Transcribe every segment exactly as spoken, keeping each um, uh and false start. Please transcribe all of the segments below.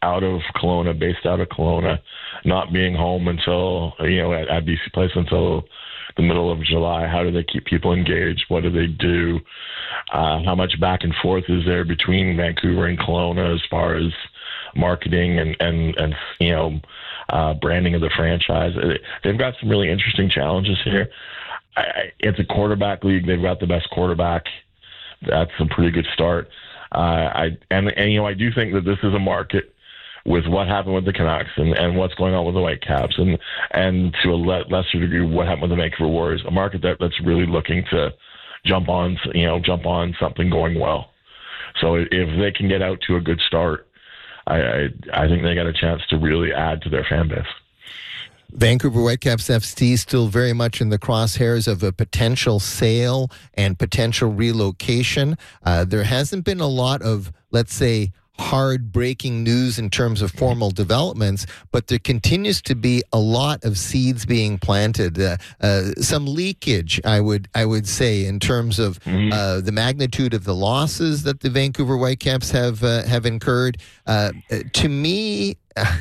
out of Kelowna, based out of Kelowna, not being home until, you know, at, at B C Place until the middle of July. How do they keep people engaged? What do they do? Uh, how much back and forth is there between Vancouver and Kelowna as far as marketing and, and, and you know, uh, branding of the franchise? They've got some really interesting challenges here. I, it's a quarterback league. They've got the best quarterback. That's a pretty good start. Uh, I and, and, you know, I do think that this is a market with what happened with the Canucks and, and what's going on with the Whitecaps and, and to a le- lesser degree what happened with the Vancouver Warriors, a market that, that's really looking to jump on, you know, jump on something going well. So if they can get out to a good start, I, I, I think they got a chance to really add to their fan base. Vancouver Whitecaps F C still very much in the crosshairs of a potential sale and potential relocation. Uh, there hasn't been a lot of, let's say, hard breaking news in terms of formal developments, but there continues to be a lot of seeds being planted. Uh, uh, some leakage, I would I would say, in terms of mm-hmm. uh, the magnitude of the losses that the Vancouver Whitecaps have uh, have incurred. Uh, to me, uh,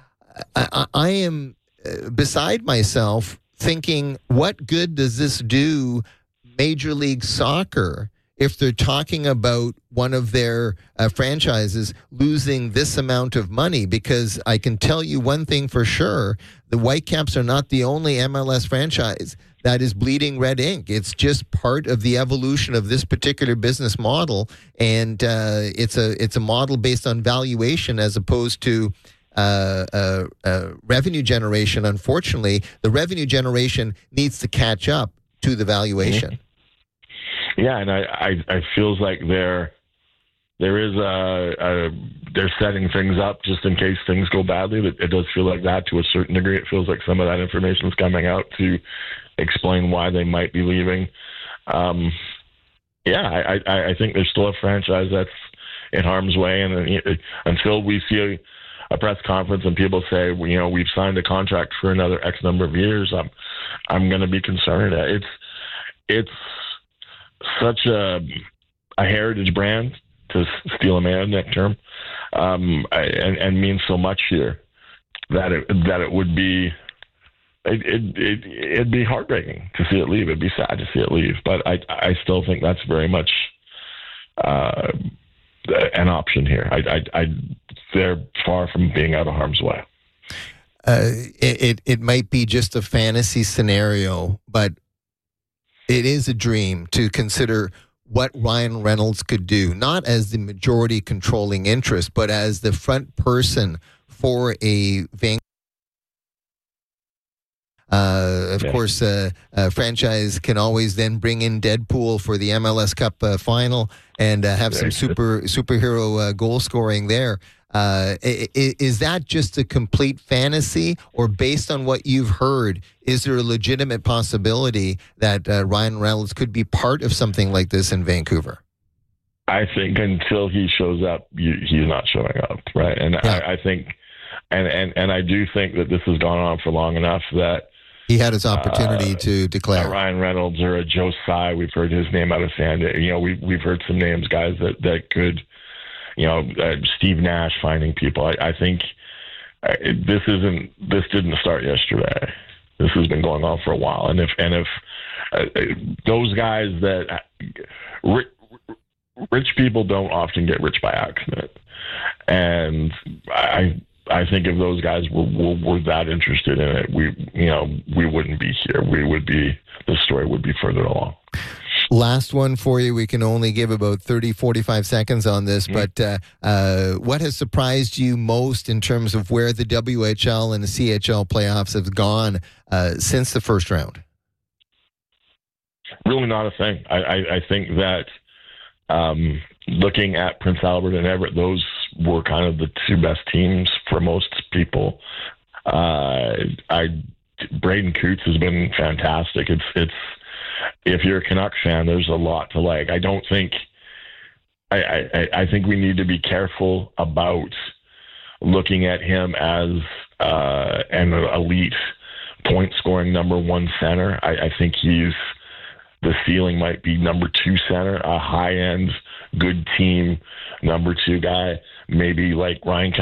I, I am beside myself thinking, what good does this do Major League Soccer if they're talking about one of their uh, franchises losing this amount of money? Because I can tell you one thing for sure, the Whitecaps are not the only M L S franchise that is bleeding red ink. It's just part of the evolution of this particular business model, and uh, it's a it's a model based on valuation as opposed to Uh, uh, uh, revenue generation. Unfortunately, the revenue generation needs to catch up to the valuation. Yeah, and I, I, I feels like there, there is a, a, they're setting things up just in case things go badly. It, it does feel like that to a certain degree. It feels like some of that information is coming out to explain why they might be leaving. Um, yeah, I, I, I think there's still a franchise that's in harm's way, and uh, until we see a a press conference and people say, well, you know, we've signed a contract for another X number of years, I'm, I'm going to be concerned. It's, it's such a, a heritage brand, to steal a Maniac term, um, and, and means so much here that it, that it would be, it, it, it, it'd be heartbreaking to see it leave. It'd be sad to see it leave, but I, I still think that's very much, uh, an option here. I, I, I, they're far from being out of harm's way. Uh, it, it it might be just a fantasy scenario, but it is a dream to consider what Ryan Reynolds could do, not as the majority controlling interest, but as the front person for a Vancouver. Uh, of yeah. course, uh, a franchise can always then bring in Deadpool for the M L S Cup uh, final and uh, have Very some super good. superhero uh, goal scoring there. Uh, is that just a complete fantasy, or based on what you've heard, is there a legitimate possibility that uh, Ryan Reynolds could be part of something like this in Vancouver? I think until he shows up, you, he's not showing up, right? And yeah. I, I think, and, and, and I do think that this has gone on for long enough that he had his opportunity uh, to declare. Ryan Reynolds or a Joe Tsai, we've heard his name out of San Diego. You know, we, we've heard some names, guys, that, that could, you know, uh, Steve Nash finding people. I, I think uh, this isn't, this didn't start yesterday. This has been going on for a while. And if, and if uh, those guys that, uh, rich, rich people don't often get rich by accident. And I, I think if those guys were, were, were that interested in it, we, you know, we wouldn't be here. We would be, the story would be further along. Last one for you. We can only give about thirty, forty-five seconds on this, mm-hmm. but uh, uh, what has surprised you most in terms of where the W H L and the C H L playoffs have gone uh, since the first round? Really not a thing. I, I, I think that um, looking at Prince Albert and Everett, those were kind of the two best teams for most people. Uh, I Braden Coots has been fantastic. It's it's if you're a Canucks fan, there's a lot to like. I don't think I, I, I think we need to be careful about looking at him as uh, an elite point scoring number one center. I, I think he's the ceiling might be number two center, a high end good team number two guy, maybe like Ryan